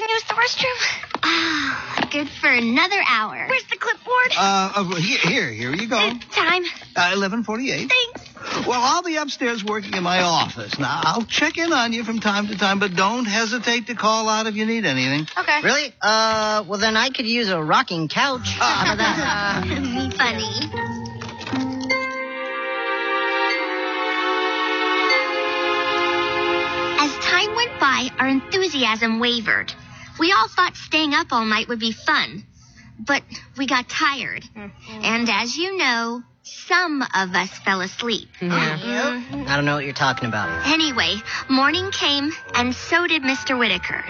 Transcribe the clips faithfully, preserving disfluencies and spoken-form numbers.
can use the restroom. Ah, good for another hour. Where's the clipboard? Uh, uh here, here, here you go. Uh, time. Uh, eleven forty-eight. Thanks. Well, I'll be upstairs working in my office. Now, I'll check in on you from time to time, but don't hesitate to call out if you need anything. Okay. Really? Uh, well, then I could use a rocking couch. How about that? Uh, funny. As time went by, our enthusiasm wavered. We all thought staying up all night would be fun, but we got tired. Mm-hmm. And as you know, some of us fell asleep. Yeah. Mm-hmm. I don't know what you're talking about. Anyway, morning came, and so did Mister Whitaker.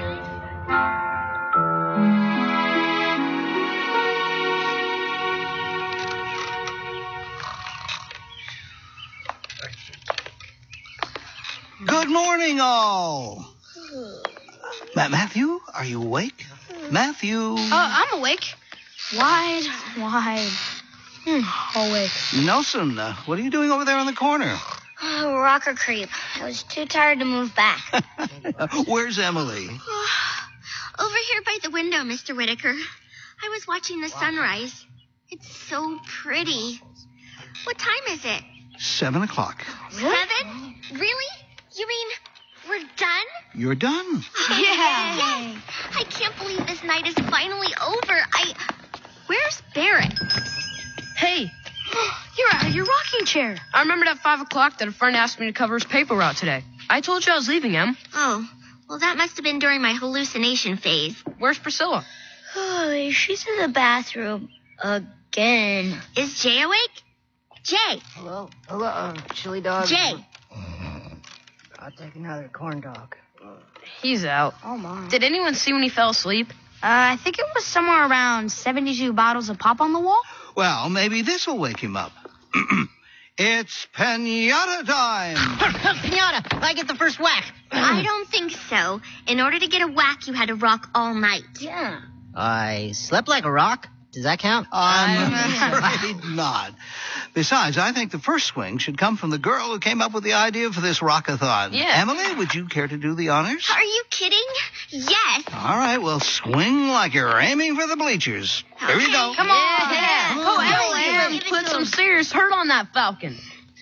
Good morning, all. Ma- Matthew, are you awake? Matthew. Oh, I'm awake. Wide, wide. Hmm, awake. Nelson, uh, what are you doing over there in the corner? Oh, rocker creep. I was too tired to move back. Where's Emily? Over here by the window, Mister Whitaker. I was watching the sunrise. It's so pretty. What time is it? Seven o'clock. Seven? Really? You mean we're done? You're done. Yeah. Yes. I can't believe this night is finally over. I... Where's Barrett? Hey, you're out of your rocking chair. I remembered at five o'clock that a friend asked me to cover his paper route today. I told you I was leaving, Em. Oh, well, that must have been during my hallucination phase. Where's Priscilla? Oh, she's in the bathroom again. Is Jay awake? Jay. Hello? Hello, uh, chili dog. Jay. I'll take another corn dog. He's out. Oh, my. Did anyone see when he fell asleep? Uh, I think it was somewhere around seventy-two bottles of pop on the wall. Well, maybe this will wake him up. It's pinata time. Pinata! I get the first whack. I don't think so. In order to get a whack, you had to rock all night. Yeah. I slept like a rock. Does that count? I'm afraid not. Besides, I think the first swing should come from the girl who came up with the idea for this rockathon. Yeah. Emily, would you care to do the honors? Are you kidding? Yes. All right, well, swing like you're aiming for the bleachers. Here we go. Come on. Yeah. Oh, Emily, Em, give it put to some him. serious hurt on that falcon.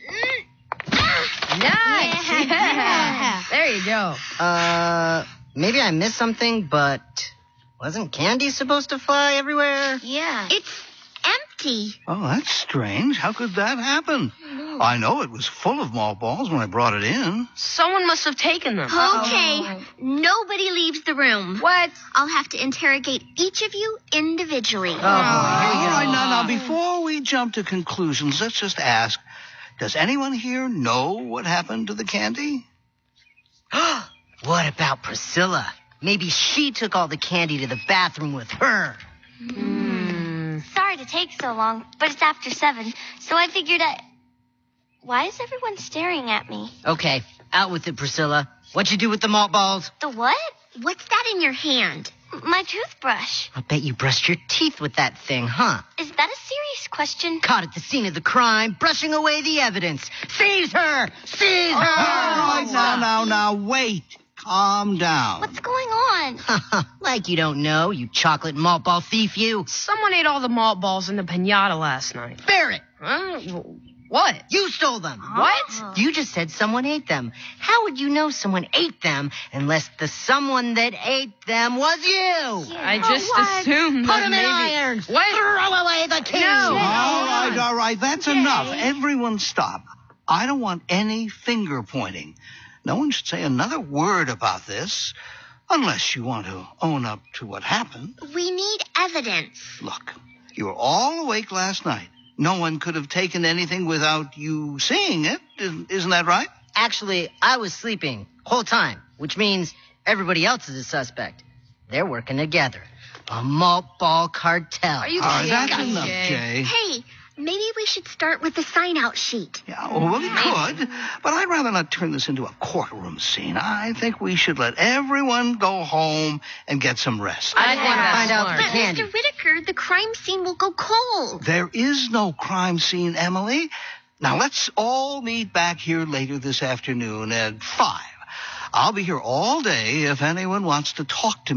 Nice. Yeah. Yeah. There you go. Uh, maybe I missed something, but wasn't candy supposed to fly everywhere? Yeah. It's empty. Oh, that's strange. How could that happen? I know it was full of malt balls when I brought it in. Someone must have taken them. Okay. Nobody leaves the room. What? I'll have to interrogate each of you individually. Oh, boy. All right, now, now, before we jump to conclusions, let's just ask, does anyone here know what happened to the candy? What about Priscilla? Maybe she took all the candy to the bathroom with her. Hmm. Sorry to take so long, but it's after seven, so I figured I... Why is everyone staring at me? Okay, out with it, Priscilla. What'd you do with the malt balls? The what? What's that in your hand? My toothbrush. I bet you brushed your teeth with that thing, huh? Is that a serious question? Caught at the scene of the crime, brushing away the evidence. Seize her! Seize her! All right, now, now, now, wait. Calm down. What's going on? Like you don't know, you chocolate malt ball thief, you. Someone ate all the malt balls in the pinata last night. Barrett, Huh? What? you stole them. What? You just said someone ate them. How would you know someone ate them unless the someone that ate them was you? I just assumed Put that them maybe... in irons. What? Throw away the key. No. All right, all right, that's enough. Everyone stop. I don't want any finger pointing. No one should say another word about this, unless you want to own up to what happened. We need evidence. Look, you were all awake last night. No one could have taken anything without you seeing it. Isn't isn't that right? Actually, I was sleeping whole time, which means everybody else is a suspect. They're working together. A malt ball cartel. Are you All right, kidding that's me, enough, Jay? Jay. Hey, maybe we should start with the sign-out sheet. Yeah, well, we could, but I'd rather not turn this into a courtroom scene. I think we should let everyone go home and get some rest. I I think want to that's find out smart. the But candy. Mister Whitaker, the crime scene will go cold. There is no crime scene, Emily. Now, let's all meet back here later this afternoon at five. I'll be here all day if anyone wants to talk to me.